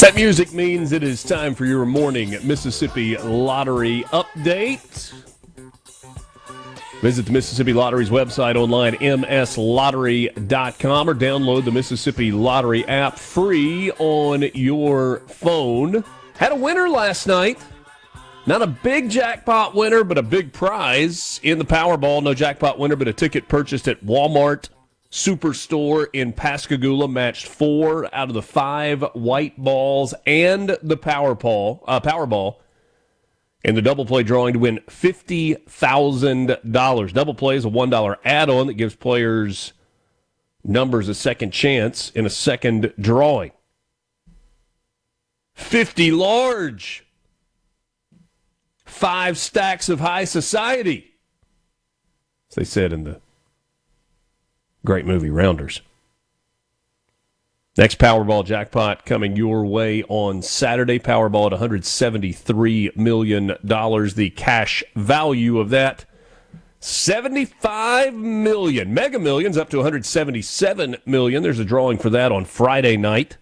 That music means it is time for your morning Mississippi Lottery update. Visit the Mississippi Lottery's website online, mslottery.com, or download the Mississippi Lottery app free on your phone. Had a winner last night. Not a big jackpot winner, but a big prize in the Powerball. No jackpot winner, but a ticket purchased at Walmart Superstore in Pascagoula matched 4 out of the 5 white balls and the Powerball in the double play drawing to win $50,000. Double play is a $1 add-on that gives players numbers a second chance in a second drawing. 50 large. 5 stacks of high society, as they said in the great movie Rounders. Next Powerball jackpot coming your way on Saturday. Powerball at $173 million. The cash value of that, $75 million. Mega Millions up to $177 million. There's a drawing for that on Friday night.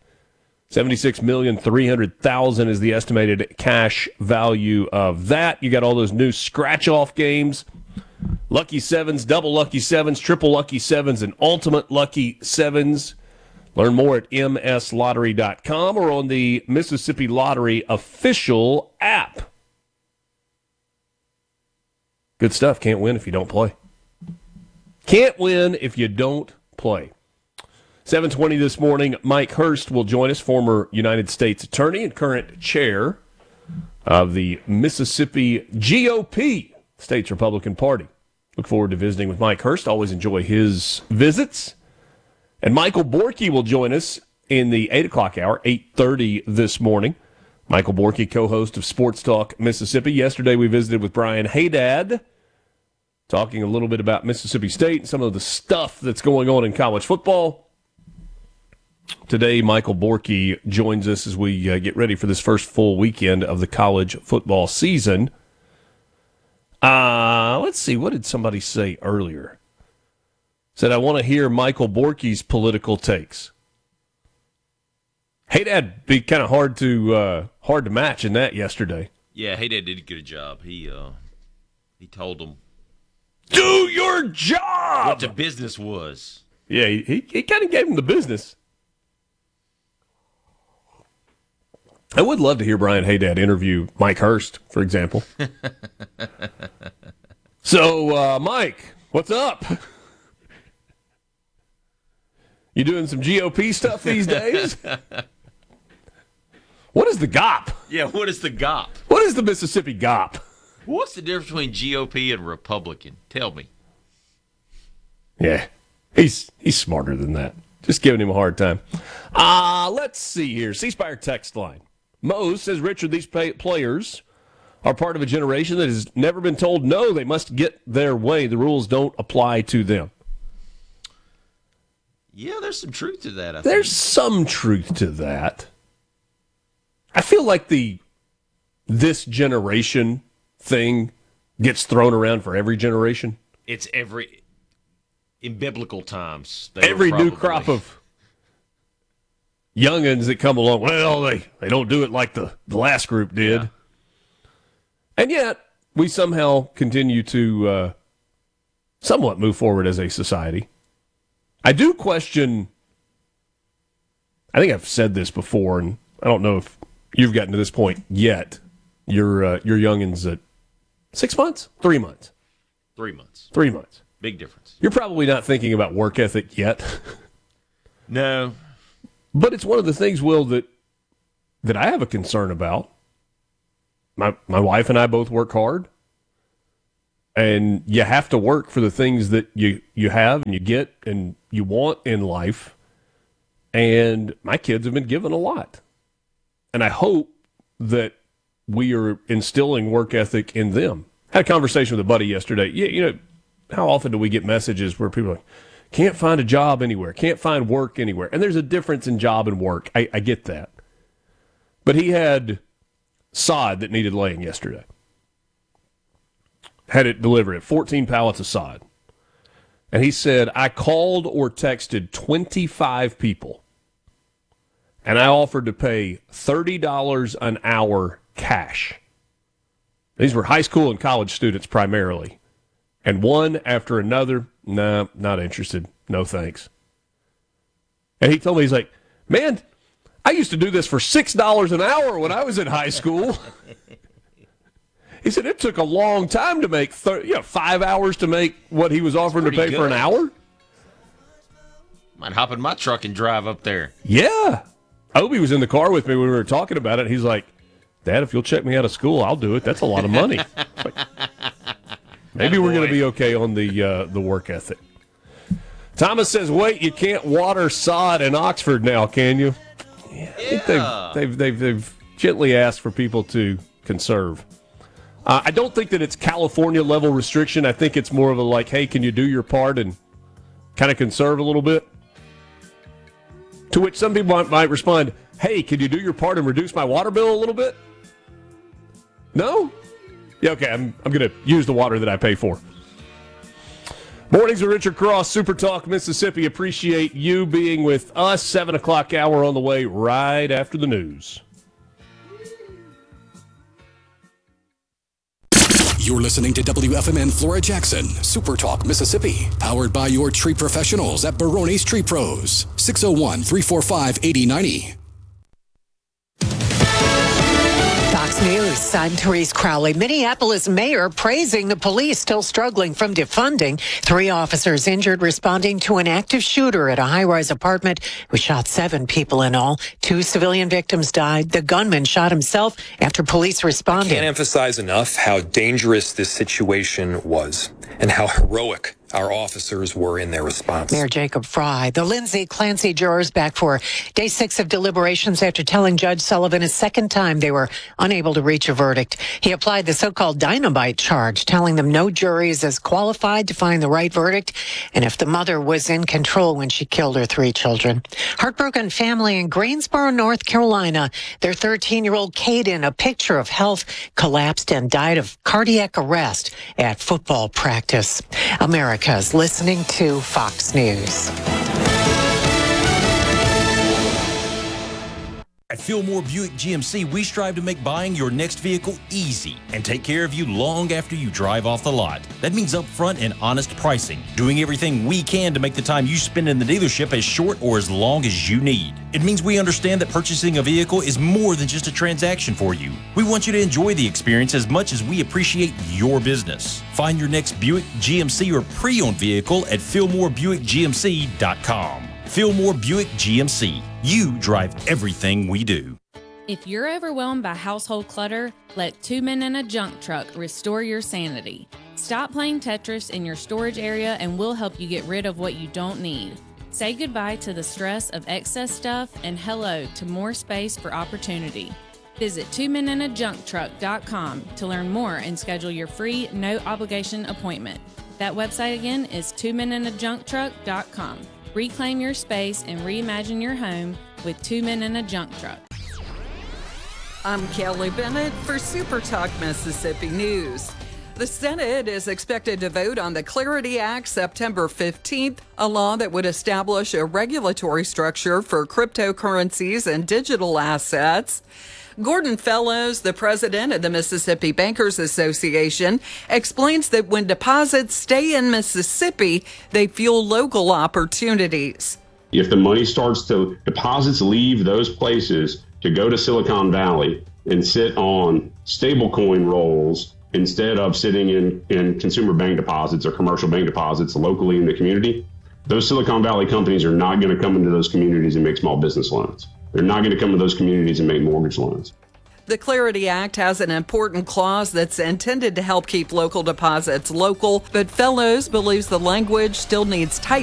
$76,300,000 is the estimated cash value of that. You got all those new scratch-off games. Lucky Sevens, Double Lucky Sevens, Triple Lucky Sevens, and Ultimate Lucky Sevens. Learn more at mslottery.com or on the Mississippi Lottery official app. Good stuff. Can't win if you don't play. Can't win if you don't play. 7:20 this morning, Mike Hurst will join us, former United States Attorney and current chair of the Mississippi GOP, State's Republican Party. Look forward to visiting with Mike Hurst. Always enjoy his visits. And Michael Borky will join us in the 8 o'clock hour, 8:30 this morning. Michael Borky, co-host of Sports Talk Mississippi. Yesterday we visited with Brian Haydad, talking a little bit about Mississippi State and some of the stuff that's going on in college football. Today, Michael Borky joins us as we get ready for this first full weekend of the college football season. Let's see, what did somebody say earlier? Said, I want to hear Michael Borky's political takes. Hey, that'd be kind of hard to match in that yesterday. Yeah, Haydad did a good job. He told them, do your job! What the business was. Yeah, he kind of gave them the business. I would love to hear Brian Haydad interview Mike Hurst, for example. So, Mike, what's up? You doing some GOP stuff these days? What is the GOP? Yeah, what is the GOP? What is the Mississippi GOP? What's the difference between GOP and Republican? Tell me. Yeah, he's smarter than that. Just giving him a hard time. Let's see here. C-Spire text line. Mo says, Richard, these players are part of a generation that has never been told no, they must get their way. The rules don't apply to them. Yeah, there's some truth to that, I think. There's some truth to that. I feel like this generation thing gets thrown around for every generation. It's in biblical times. Every new crop of youngins that come along, well, they don't do it like the last group did. Yeah. And yet, we somehow continue to somewhat move forward as a society. I do question, I think I've said this before, and I don't know if you've gotten to this point yet. Your youngins at 6 months? 3 months? 3 months. 3 months. Big difference. You're probably not thinking about work ethic yet. No. But it's one of the things, Will, that I have a concern about. My wife and I both work hard. And you have to work for the things that you have and you get and you want in life. And my kids have been given a lot. And I hope that we are instilling work ethic in them. I had a conversation with a buddy yesterday. You know, how often do we get messages where people are like, can't find a job anywhere, can't find work anywhere? And there's a difference in job and work. I get that. But he had sod that needed laying yesterday. Had it delivered, 14 pallets of sod. And he said, I called or texted 25 people and I offered to pay $30 an hour cash. These were high school and college students primarily. And one after another, nah, not interested. No thanks. And he told me, he's like, man, I used to do this for $6 an hour when I was in high school. He said it took a long time to make 5 hours to make what he was offering to pay for an hour. Might hop in my truck and drive up there. Yeah. Obi was in the car with me when we were talking about it. He's like, Dad, if you'll check me out of school, I'll do it. That's a lot of money. Like, maybe we're going to be okay on the work ethic. Thomas says, wait, you can't water sod in Oxford now, can you? Yeah. I think they've gently asked for people to conserve. I don't think that it's California level restriction. I think it's more of a like, hey, can you do your part and kind of conserve a little bit? To which some people might respond, hey, can you do your part and reduce my water bill a little bit? No? Yeah, okay, I'm going to use the water that I pay for. Mornings with Richard Cross, Super Talk, Mississippi. Appreciate you being with us. 7 o'clock hour on the way right after the news. You're listening to WFMN Flora Jackson, Super Talk, Mississippi. Powered by your tree professionals at Barone's Tree Pros. 601-345-8090. Fox News, I'm Therese Crowley. Minneapolis mayor praising the police still struggling from defunding. 3 officers injured responding to an active shooter at a high-rise apartment who shot 7 people in all. 2 civilian victims died. The gunman shot himself after police responded. I can't emphasize enough how dangerous this situation was and how heroic our officers were in their response. Mayor Jacob Fry. The Lindsay Clancy jurors back for day 6 of deliberations after telling Judge Sullivan a second time they were unable to reach a verdict. He applied the so-called dynamite charge, telling them no jury is as qualified to find the right verdict, and if the mother was in control when she killed her 3 children. Heartbroken family in Greensboro, North Carolina. Their 13-year-old Caden, a picture of health, collapsed and died of cardiac arrest at football practice. America's listening to Fox News. At Fillmore Buick GMC, we strive to make buying your next vehicle easy and take care of you long after you drive off the lot. That means upfront and honest pricing, doing everything we can to make the time you spend in the dealership as short or as long as you need. It means we understand that purchasing a vehicle is more than just a transaction for you. We want you to enjoy the experience as much as we appreciate your business. Find your next Buick, GMC, or pre-owned vehicle at FillmoreBuickGMC.com. Fillmore Buick GMC. You drive everything we do. If you're overwhelmed by household clutter, let 2 Men in a Junk Truck restore your sanity. Stop playing Tetris in your storage area and we'll help you get rid of what you don't need. Say goodbye to the stress of excess stuff and hello to more space for opportunity. Visit 2meninajuncktruck.com to learn more and schedule your free, no-obligation appointment. That website again is 2meninajuncktruck.com. Reclaim your space and reimagine your home with 2 Men in a Junk Truck. I'm Kelly Bennett for Super Talk Mississippi News. The Senate is expected to vote on the Clarity Act September 15th, a law that would establish a regulatory structure for cryptocurrencies and digital assets. Gordon Fellows, the president of the Mississippi Bankers Association, explains that when deposits stay in Mississippi, they fuel local opportunities. If the money starts to, deposits leave those places to go to Silicon Valley and sit on stablecoin rolls instead of sitting in consumer bank deposits or commercial bank deposits locally in the community, those Silicon Valley companies are not going to come into those communities and make small business loans. They're not going to come to those communities and make mortgage loans. The Clarity Act has an important clause that's intended to help keep local deposits local, but Fellows believes the language still needs tightening.